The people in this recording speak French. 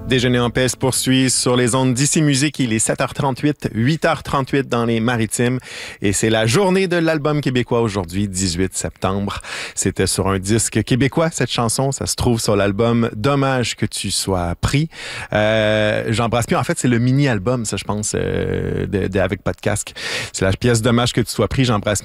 Déjeuner en paix se poursuit sur les ondes d'Ici Musique. Il est 7h38, 8h38 dans les Maritimes. Et c'est la journée de l'album québécois aujourd'hui, 18 septembre. C'était sur un disque québécois, cette chanson. Ça se trouve sur l'album Dommage que tu sois pris. J'embrasse bien. En fait, c'est le mini-album, ça, je pense, avec Pas de casque. C'est la pièce Dommage que tu sois pris. J'embrasse